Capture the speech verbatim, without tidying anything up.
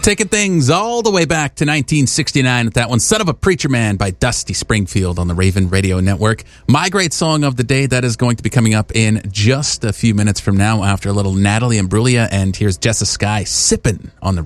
Taking things all the way back to nineteen sixty-nine with that one, Son of a Preacher Man by Dusty Springfield on the Raven Radio Network. My great song of the day, that is going to be coming up in just a few minutes from now after a little Natalie Imbruglia, and here's Jessa Sky, Sippin' on the